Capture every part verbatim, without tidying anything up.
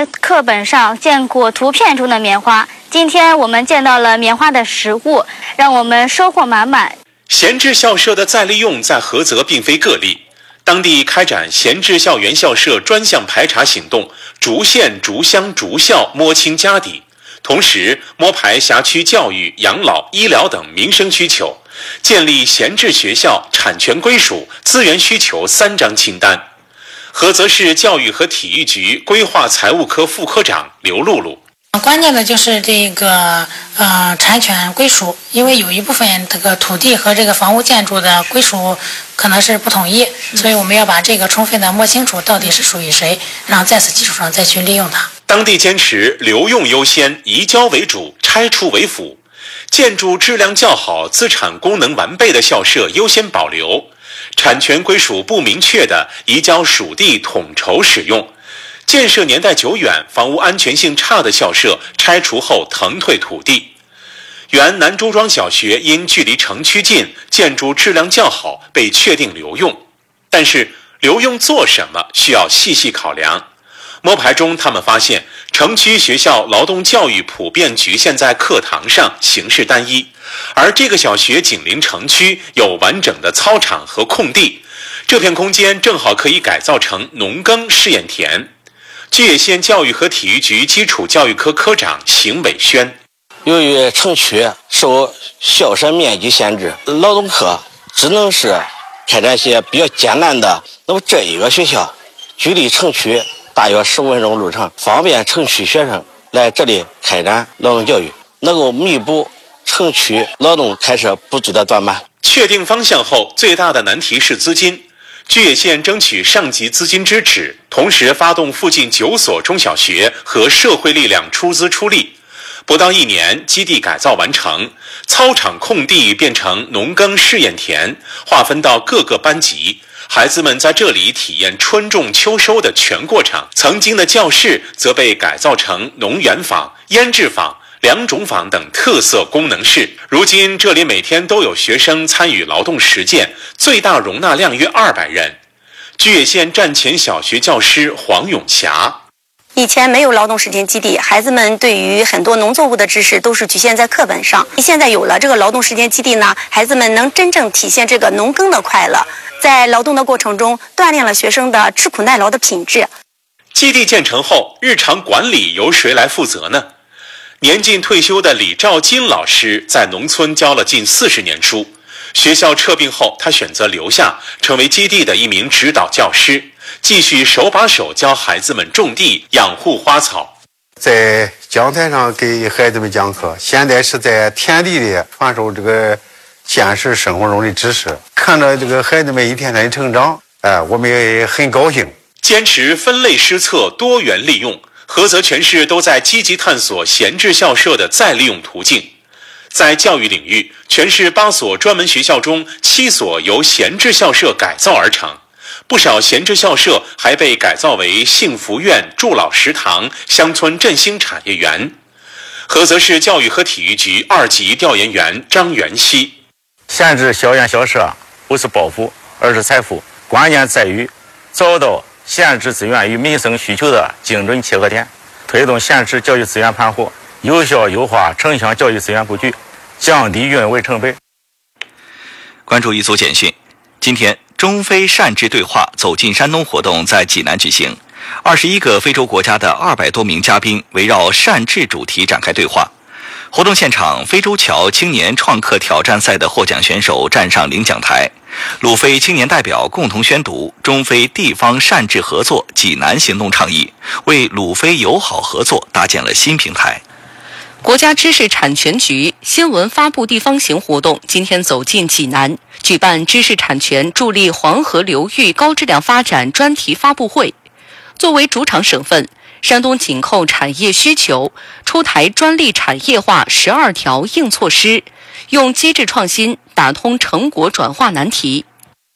在课本上见过图片中的棉花，今天我们见到了棉花的实物，让我们收获满满。 闲置校舍的再利用在菏泽并非个例，当地开展闲置校园校舍专项排查行动，逐县逐乡逐校摸清家底，同时摸排辖区教育、养老、医疗等民生需求，建立闲置学校产权归属、资源需求三张清单。菏泽市教育和体育局规划财务科副科长刘露露。 关键的就是这个呃产权归属，因为有一部分这个土地和这个房屋建筑的归属可能是不统一，所以我们要把这个充分的摸清楚到底是属于谁，然后在此基础上再去利用它。 当地坚持留用优先、移交为主、拆除为辅，建筑质量较好、资产功能完备的校舍优先保留，产权归属不明确的移交属地统筹使用。建设年代久远、房屋安全性差的校舍拆除后腾退土地。原南朱庄小学因距离城区近、建筑质量较好，被确定留用。但是留用做什么需要细细考量。摸排中，他们发现城区学校劳动教育普遍局限在课堂上，形式单一，而这个小学紧邻城区，有完整的操场和空地，这片空间正好可以改造成农耕试验田。巨野县教育和体育局基础教育科科长邢伟轩， 由于城区受校舍面积限制，劳动课只能是开展些比较艰难的。那么这一个学校距离城区大约十五分钟路程，方便城区学生来这里开展劳动教育，能够弥补城区劳动开设不足的短板。 确定方向后，最大的难题是资金。巨野县争取上级资金支持，同时发动附近九所中小学和社会力量出资出力。不到一年，基地改造完成，操场空地变成农耕试验田，划分到各个班级，孩子们在这里体验春种秋收的全过程。曾经的教室则被改造成农园坊、腌制坊、两种坊等特色功能室。如今这里每天都有学生参与劳动实践，最大容纳量约二百人。巨野县站前小学教师黄永霞， 以前没有劳动实践基地，孩子们对于很多农作物的知识都是局限在课本上。现在有了这个劳动实践基地呢，孩子们能真正体现这个农耕的快乐，在劳动的过程中锻炼了学生的吃苦耐劳的品质。 基地建成后，日常管理由谁来负责呢？年近退休的李兆金老师在农村教了近四十年书，学校撤并后，他选择留下，成为基地的一名指导教师，继续手把手教孩子们种地、养护花草。 在讲台上给孩子们讲课，现在是在田地里传授这个现实生活中的知识，看着这个孩子们一天天成长，哎，我们也很高兴。 坚持分类施策、多元利用，菏泽全市都在积极探索闲置校舍的再利用途径。在教育领域，全市八所专门学校中，七所由闲置校舍改造而成，不少闲置校舍还被改造为幸福院、助老食堂、乡村振兴产业园。菏泽市教育和体育局二级调研员张元熙， 闲置校园校舍不是报复，而是财富，关键在于找到闲置资源与民生需求的精准切合点，推动闲置教育资源盘活，有效优化城乡教育资源布局，降低运维成本。 关注一组简讯，今天中非善治对话走进山东活动在济南举行，二十一个非洲国家的二百多名嘉宾围绕善治主题展开对话。活动现场，非洲桥青年创客挑战赛的获奖选手站上领奖台，鲁非青年代表共同宣读中非地方善治合作济南行动倡议，为鲁非友好合作搭建了新平台。 国家知识产权局新闻发布地方行活动今天走进济南，举办知识产权助力黄河流域高质量发展专题发布会。作为主场省份，山东紧扣产业需求，出台专利产业化十二条硬措施，用机制创新打通成果转化难题。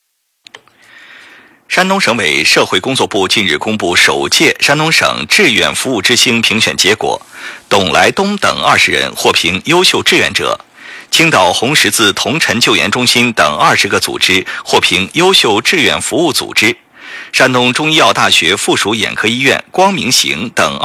山东省委社会工作部近日公布首届山东省志愿服务之星评选结果，董来东等二十人获评优秀志愿者，青岛红十字同尘救援中心等二十个组织获评优秀志愿服务组织，山东中医药大学附属眼科医院光明行等